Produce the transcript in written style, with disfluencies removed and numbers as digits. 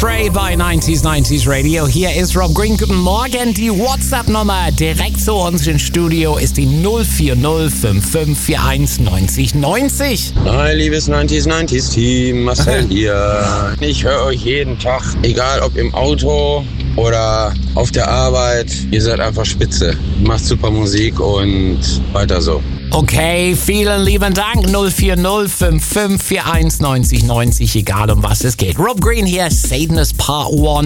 Trey bei 90s Radio. Hier ist Rob Green. Guten Morgen. Die WhatsApp-Nummer direkt zu uns ins Studio ist die 04055419090. Hi, liebes 90s Team. Marcel hier. Ich höre euch jeden Tag, egal ob im Auto oder auf der Arbeit. Ihr seid einfach spitze. Macht super Musik und weiter so. Okay, vielen lieben Dank. 04055419090, egal um was es geht. Rob Green hier, Sadness Part 1.